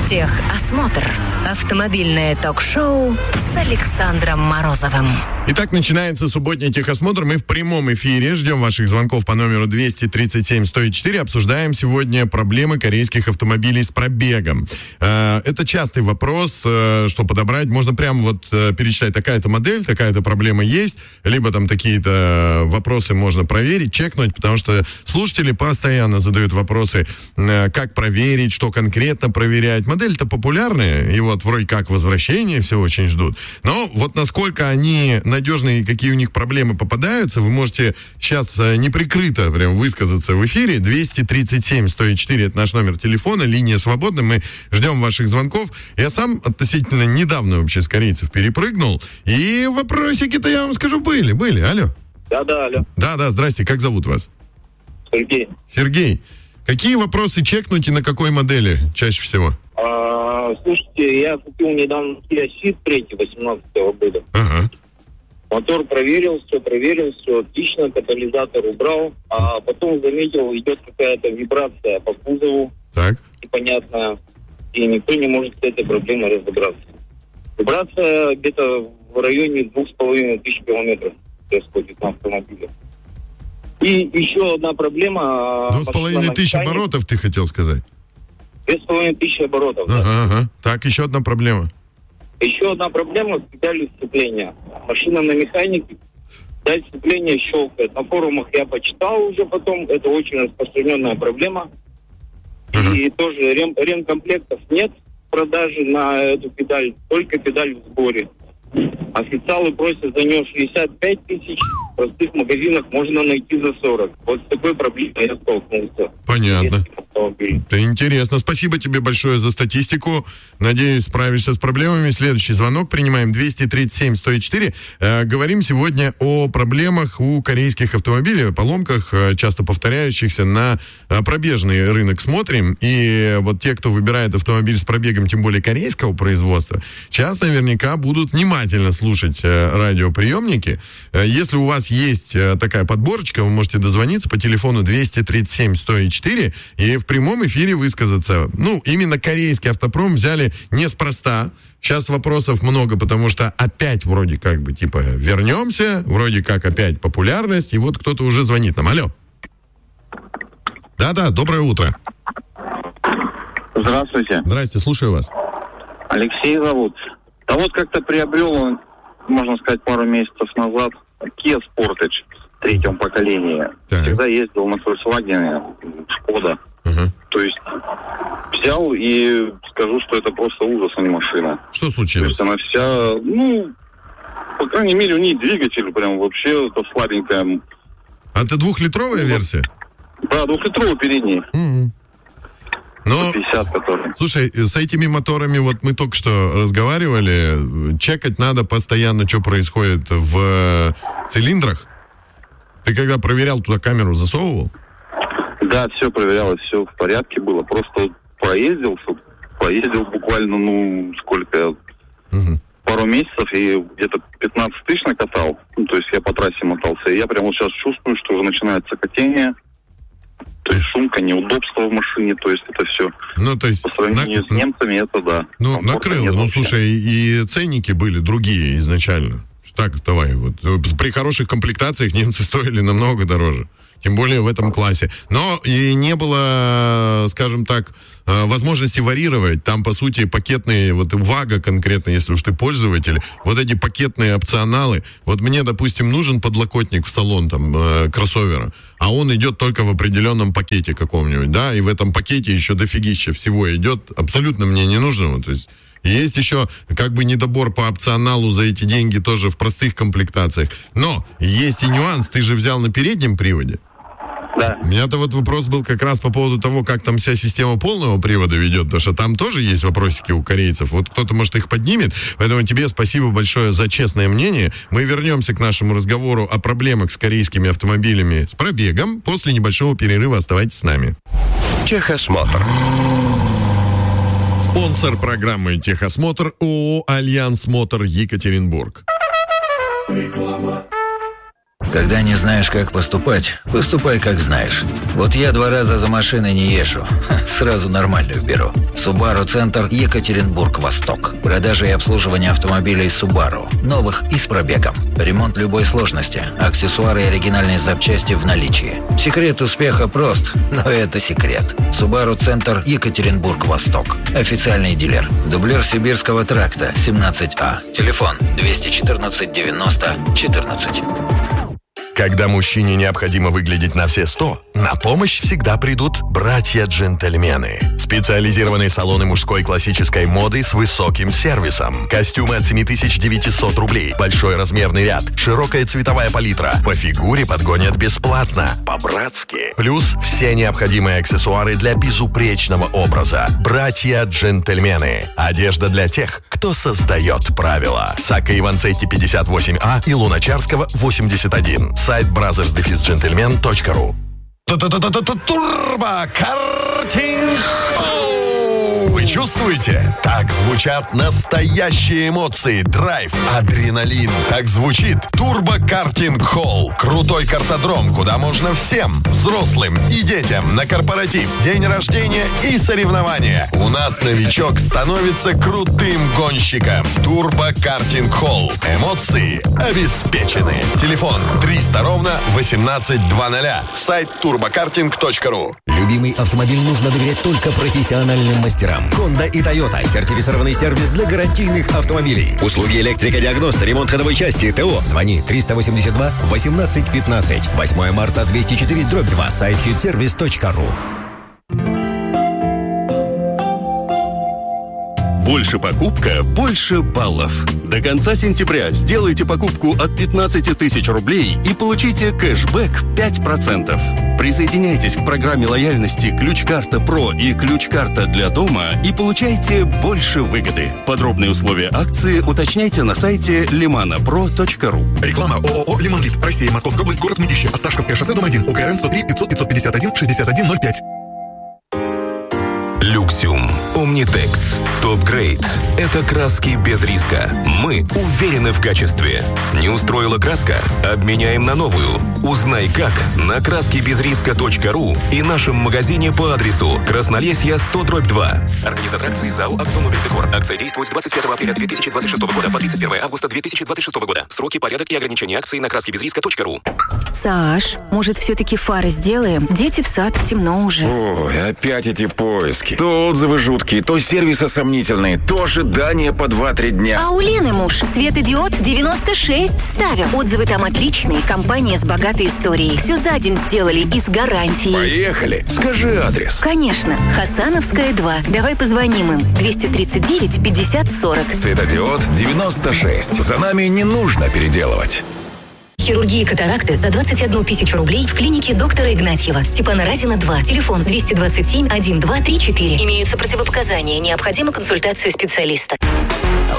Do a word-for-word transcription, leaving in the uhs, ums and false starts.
Техосмотр. Автомобильное ток-шоу с Александром Морозовым. Итак, начинается субботний техосмотр. Мы в прямом эфире. Ждем ваших звонков по номеру двести тридцать семь сто четыре. Обсуждаем сегодня проблемы корейских автомобилей с пробегом. Это частый вопрос, что подобрать. Можно прямо вот перечитать, такая-то модель, такая-то проблема есть. Либо там какие-то вопросы можно проверить, чекнуть, потому что слушатели постоянно задают вопросы, как проверить, что конкретно проверять. Модели-то популярные, и вот вроде как возвращение все очень ждут. Но вот насколько они надежные, какие у них проблемы попадаются, вы можете сейчас неприкрыто прям высказаться в эфире. двести тридцать семь сто четыре это наш номер телефона, линия свободна, мы ждем ваших звонков. Я сам относительно недавно вообще с корейцев перепрыгнул, и вопросики-то, я вам скажу, были, были. Алло. Да-да, алло. Да-да, здрасте, как зовут вас? Сергей. Сергей. Какие вопросы чекнуть и на какой модели чаще всего? А, слушайте, я купил недавно Kia Ceed три восемнадцатого года. Ага. Мотор проверил, все проверил, все отлично, катализатор убрал, а потом заметил, идет какая-то вибрация по кузову, Так. непонятная, и никто не может с этой проблемой разобраться. Вибрация где-то в районе двух с половиной тысяч километров происходит на автомобиле. И еще одна проблема. Двух с половиной тысяч оборотов, ты хотел сказать? Две с половиной тысячи оборотов, ага, да. Ага. Так, еще одна проблема. Еще одна проблема – педаль сцепления. Машина на механике, педаль сцепления щелкает. На форумах я почитал уже потом, это очень распространенная проблема. Uh-huh. И тоже рем, ремкомплектов нет в продаже на эту педаль, только педаль в сборе. Официалы просят за нее шестьдесят пять тысяч, в простых магазинах можно найти за сорок. Вот с такой проблемой я столкнулся. Понятно. Это интересно. Спасибо тебе большое за статистику. Надеюсь, справишься с проблемами. Следующий звонок принимаем. двести тридцать семь сто четыре. Э, говорим сегодня о проблемах у корейских автомобилей, поломках, э, часто повторяющихся на э, пробежный рынок смотрим. И вот те, кто выбирает автомобиль с пробегом, тем более корейского производства, сейчас наверняка будут внимательно слушать э, радиоприемники. Э, если у вас есть э, такая подборочка, вы можете дозвониться по телефону двести тридцать семь сто четыре и в прямом эфире высказаться. Ну, именно корейский автопром взяли неспроста. Сейчас вопросов много, потому что опять вроде как бы типа вернемся, вроде как опять популярность, и вот кто-то уже звонит нам. Алло. Да-да, доброе утро. Здравствуйте. Здрасте, слушаю вас. Алексей зовут. Да вот как-то приобрел, можно сказать, пару месяцев назад Kia Sportage в третьем поколении. Так. Всегда ездил на Volkswagen, Шкода. Ага. То есть взял и скажу, что это просто ужас, а не машина. Что То случилось? есть она вся, ну, по крайней мере, у нее двигатель прям вообще это слабенькая. А это двухлитровая версия? Да, двухлитровый передний. Угу. Но, пятьдесят, который. слушай, с этими моторами, вот мы только что разговаривали, чекать надо постоянно, что происходит в цилиндрах. Ты когда проверял, туда камеру засовывал? Да, все проверялось, все в порядке было. Просто проездил, проездил буквально, ну, сколько, Угу. пару месяцев и где-то пятнадцать тысяч накатал. Ну, то есть я по трассе мотался. И я прямо вот сейчас чувствую, что уже начинается катение. То есть шумка, неудобство в машине, то есть это все. Ну, то есть... По сравнению на... с немцами, это да. Ну, Комфорта накрыло. нет Ну, вообще. слушай, и ценники были другие изначально. Так, давай, вот. При хороших комплектациях немцы стоили намного дороже. Тем более в этом классе. Но и не было, скажем так, возможности варьировать. Там, по сути, пакетные, вот ВАГа конкретно, если уж ты пользователь, вот эти пакетные опционалы. Вот мне, допустим, нужен подлокотник в салон там э, кроссовера, а он идет только в определенном пакете каком-нибудь, да, и в этом пакете еще дофигища всего идет. Абсолютно мне не нужно. То есть есть еще как бы недобор по опционалу за эти деньги тоже в простых комплектациях. Но есть и нюанс. Ты же взял на переднем приводе. Да. У меня-то вот вопрос был как раз по поводу того, как там вся система полного привода ведет, потому что там тоже есть вопросики у корейцев. Вот кто-то, может, их поднимет. Поэтому тебе спасибо большое за честное мнение. Мы вернемся к нашему разговору о проблемах с корейскими автомобилями с пробегом. После небольшого перерыва оставайтесь с нами. Техосмотр. Спонсор программы «Техосмотр» ООО «Альянс Мотор» Екатеринбург. Реклама. Когда не знаешь, как поступать, поступай, как знаешь. Вот я два раза за машиной не езжу. Сразу нормальную беру. Subaru Центр, Екатеринбург-Восток. Продажа и обслуживание автомобилей Subaru. Новых и с пробегом. Ремонт любой сложности. Аксессуары и оригинальные запчасти в наличии. Секрет успеха прост, но это секрет. Subaru Центр, Екатеринбург-Восток. Официальный дилер. Дублер Сибирского тракта, семнадцать А. Телефон двести четырнадцать девяносто четырнадцать. Когда мужчине необходимо выглядеть на все сто, на помощь всегда придут братья-джентльмены. Специализированные салоны мужской классической моды с высоким сервисом. Костюмы от семь тысяч девятьсот рублей. Большой размерный ряд. Широкая цветовая палитра. По фигуре подгонят бесплатно. По-братски. Плюс все необходимые аксессуары для безупречного образа. Братья-джентльмены. Одежда для тех, кто создает правила. Сакка Иванцетти пятьдесят восемь А и Луначарского восемьдесят один. Сайт бразерс дефис джентльмен точка ру. Турбо Картинг Шоу! Вы чувствуете? Так звучат настоящие эмоции, драйв, адреналин. Так звучит Турбо Картинг Холл. Крутой картодром, куда можно всем, взрослым и детям, на корпоратив, день рождения и соревнования. У нас новичок становится крутым гонщиком. Турбо Картинг Холл. Эмоции обеспечены. Телефон триста ровно восемнадцать двадцать. Сайт турбокартинг точка ру. Любимый автомобиль нужно доверять только профессиональным мастерам. Honda и Toyota. Сертифицированный сервис для гарантийных автомобилей. Услуги электрика-диагноста, ремонт ходовой части, ТО. Звони триста восемьдесят два восемнадцать пятнадцать. восьмое марта двести четыре дробь два. Сайт хитсервис точка ру. Больше покупка, больше баллов. До конца сентября сделайте покупку от пятнадцати тысяч рублей и получите кэшбэк пять процентов. Присоединяйтесь к программе лояльности «Ключ-карта Про» и «Ключ-карта для дома» и получайте больше выгоды. Подробные условия акции уточняйте на сайте лиманапро точка ру. Реклама ООО «Лимонлит». Россия, Московская область, город Мытищи. Осташковское шоссе, дом один. УКРН сто три пятьсот пятьсот пятьдесят один шестьдесят один ноль пять. Люксиум. Omnitex. Топ-грейд. Это краски без риска. Мы уверены в качестве. Не устроила краска? Обменяем на новую. Узнай как на краски без риска точка ру и нашем магазине по адресу Краснолесье сто дробь два. Организатор акции ЗАО «Акзон Декор». Акция действует с двадцать пятого апреля две тысячи двадцать шестого года по тридцать первое августа две тысячи двадцать шестого года. Сроки, порядок и ограничения акции на краски без риска точка ру. Саш, может, все-таки фары сделаем? Дети в сад, темно уже. Ой, опять эти поиски. То отзывы жуткие, то сервисы сомнительные, то ожидания по два-три дня. А у Лены муж светодиод девяносто шесть ставил. Отзывы там отличные, компания с богатой историей. Все за день сделали и с гарантией. Поехали. Скажи адрес. Конечно. Хасановская, два. Давай позвоним им. двести тридцать девять пятьдесят сорок. Светодиод девяносто шесть. За нами не нужно переделывать. Хирургия катаракты за двадцать одну тысячу рублей в клинике доктора Игнатьева. Степана Разина, два. Телефон двести двадцать семь один два три четыре. Имеются противопоказания. Необходима консультация специалиста.